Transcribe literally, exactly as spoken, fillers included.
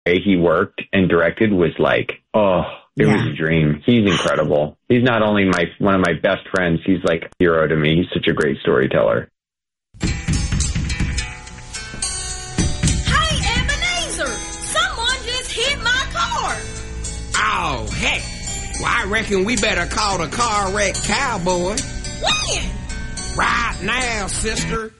way he worked and directed was like, oh, it yeah. was a dream. He's incredible. He's not only my one of my best friends, he's like a hero to me. He's such a great storyteller. Hey, Ebenezer! Someone just hit my car! Oh, heck. Well, I reckon we better call the car wreck cowboy. When? Right now, sister.